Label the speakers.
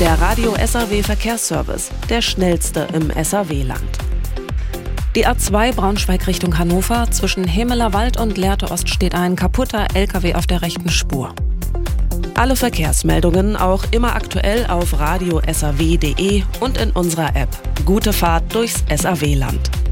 Speaker 1: Der Radio SAW Verkehrsservice, der schnellste im SAW-Land. Die A2 Braunschweig Richtung Hannover, zwischen Hemelerwald und Lehrte Ost steht ein kaputter LKW auf der rechten Spur. Alle Verkehrsmeldungen auch immer aktuell auf radiosaw.de und in unserer App. Gute Fahrt durchs SAW-Land.